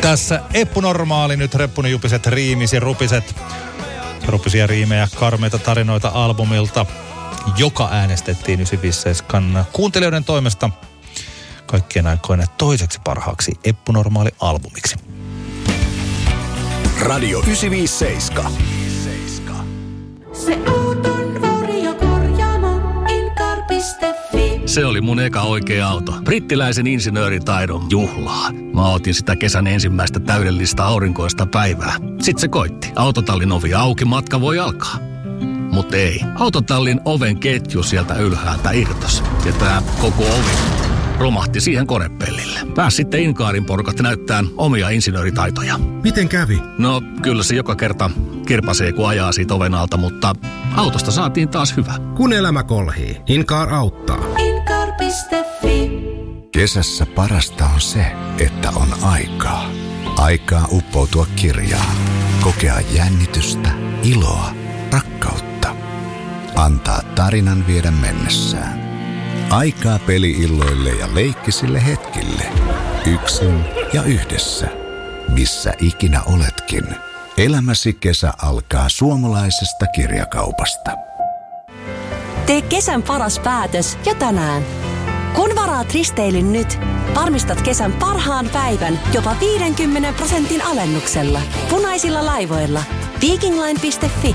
Tässä Eppu Normaali, nyt Reppuni Jupiset, Riimisi Rupiset. Rupisia riimejä, karmeita tarinoita albumilta, joka äänestettiin 957 kuuntelijoiden toimesta kaikkien aikoinen toiseksi parhaaksi Eppu Normaali albumiksi. Radio 957. Se auton varjokorjaamo Incar.fi. Se oli mun eka oikea auto. Brittiläisen insinööritaidon juhlaa. Mä otin sitä kesän ensimmäistä täydellistä aurinkoista päivää. Sitten se koitti. Autotallin ovi auki, matka voi alkaa. Mut ei. Autotallin oven ketju sieltä ylhäältä irtos. Ja tää koko ovi romahti siihen konepellille. Pääs sitten Incaarin porukat näyttää omia insinööritaitoja. Miten kävi? No, kyllä se joka kerta kirpasee, kun ajaa siitä oven alta, mutta autosta saatiin taas hyvä. Kun elämä kolhii, Incar auttaa. Incar.fi. Kesässä parasta on se, että on aikaa. Aikaa uppoutua kirjaan. Kokea jännitystä, iloa, rakkautta. Antaa tarinan viedä mennessään. Aikaa peli-illoille ja leikkisille hetkille. Yksin ja yhdessä. Missä ikinä oletkin. Elämäsi kesä alkaa suomalaisesta kirjakaupasta. Tee kesän paras päätös jo tänään. Kun varaat risteilyn nyt, varmistat kesän parhaan päivän jopa 50% alennuksella. Punaisilla laivoilla. Vikingline.fi